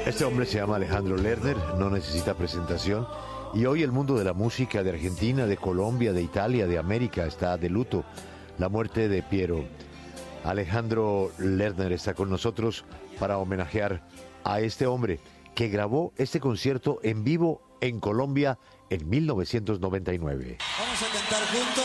Este hombre se llama Alejandro Lerner, no necesita presentación. Y hoy el mundo de la música de Argentina, de Colombia, de Italia, de América está de luto. La muerte de Piero. Alejandro Lerner está con nosotros para homenajear a este hombre que grabó este concierto en vivo en Colombia en 1999. Vamos a cantar juntos.